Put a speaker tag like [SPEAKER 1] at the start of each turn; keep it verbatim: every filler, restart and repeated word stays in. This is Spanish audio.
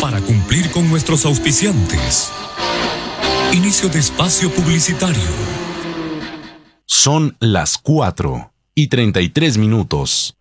[SPEAKER 1] para cumplir con nuestros auspiciantes. Inicio de espacio publicitario.
[SPEAKER 2] Son las cuatro y treinta y tres minutos.